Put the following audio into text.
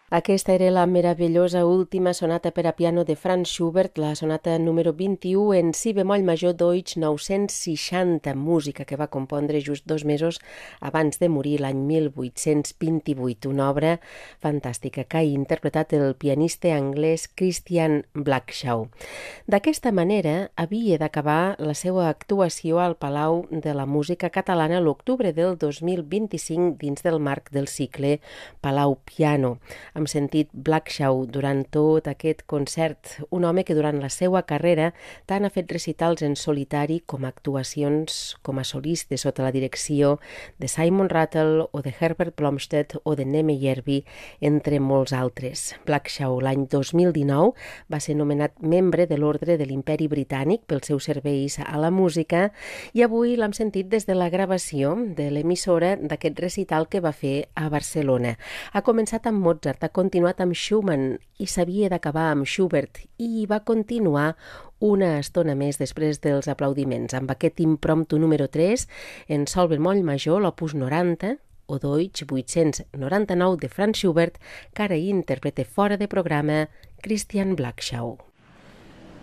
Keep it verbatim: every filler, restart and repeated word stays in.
Aquesta era la meravellosa última sonata per a piano de Franz Schubert, la sonata número vint-i-u en si bemoll major Deutsch nou-cents seixanta, música que va compondre just dos mesos abans de morir l'any mil vuit-cents vint-i-vuit, una obra fantàstica que ha interpretat el pianista anglès Christian Blackshaw. D'aquesta manera havia d'acabar la seva actuació al Palau de la Música Catalana l'octubre del dos mil vint-i-cinc dins del marc del cicle Palau Piano. Hem sentit Blackshaw durant tot aquest concert, un home que durant la seva carrera tant ha fet recitals en solitari com actuacions com a solista sota la direcció de Simon Rattle o de Herbert Blomstedt o de Neme Järvi, entre molts altres. Blackshaw l'any dos mil dinou va ser nomenat membre de l'Ordre de l'Imperi Britànic pels seus serveis a la música i avui l'hem sentit des de la gravació de l'emissora d'aquest recital que va fer a Barcelona. Ha començat amb Mozart, ha continuat amb Schumann i s'havia d'acabar amb Schubert i va continuar una estona més després dels aplaudiments amb aquest impromptu número tres en sol bemoll major, l'opus noranta o Deutsch vuit-cents noranta-nou de Franz Schubert, que ara interpreta fora de programa Christian Blackshaw.